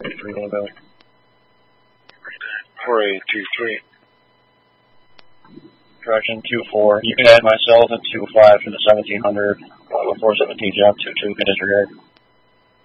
3 going back. 4823. Correction, 2-4. You can add myself at 2-5 to the 1700. 417 job 2-2 can disregard.